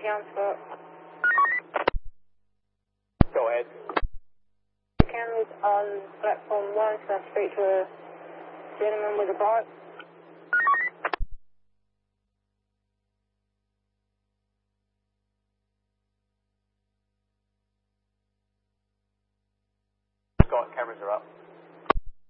on spot. Go ahead. Cameras on platform 1, so I speak to a gentleman with a bike. Scott, cameras are up.